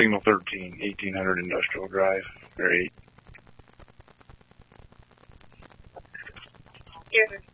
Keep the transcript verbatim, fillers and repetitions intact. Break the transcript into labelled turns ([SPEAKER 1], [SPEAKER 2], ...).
[SPEAKER 1] Signal thirteen, eighteen hundred Industrial Drive, or eight.
[SPEAKER 2] Yes,